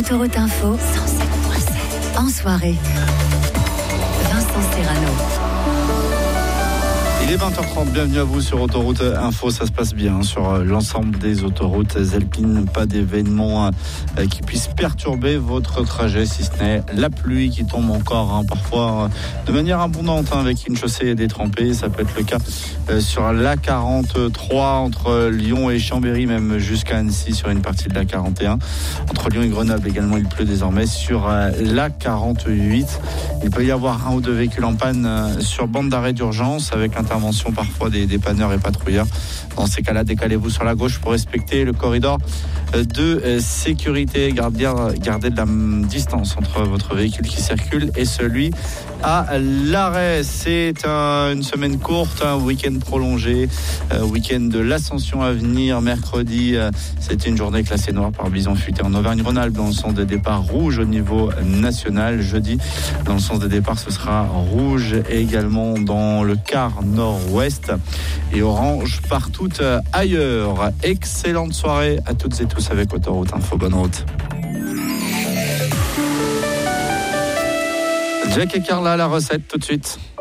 Autoroute Info 107.7. En soirée, Vincent Serrano. Il est 20h30, bienvenue à vous sur Autoroute Info. Ça se passe bien sur l'ensemble des autoroutes alpines. Pas d'événements qui puissent perturber votre trajet, si ce n'est la pluie qui tombe encore, parfois de manière abondante, avec une chaussée détrempée. Ça peut être le cas sur l'A43 entre Lyon et Chambéry, même jusqu'à Annecy sur une partie de l'A41. Entre Lyon et Grenoble également, il pleut désormais sur l'A48. Il peut y avoir un ou deux véhicules en panne sur bande d'arrêt d'urgence, avec intervention parfois des dépanneurs et patrouilleurs. Dans ces cas-là, décalez-vous sur la gauche pour respecter le corridor de sécurité. Gardez de la distance entre votre véhicule qui circule et celui à l'arrêt. C'est une semaine courte, un week-end prolongé, week-end de l'Ascension à venir. Mercredi, c'était une journée classée noire par Bison Futé en Auvergne-Rhône-Alpes dans le sens de départ rouge au niveau national. Jeudi, dans le sens de départ, ce sera rouge également dans le quart nord-ouest et orange partout ailleurs. Excellente soirée à toutes et tous avec Autoroute Info. Bonne route. Jack et Carla, la recette tout de suite.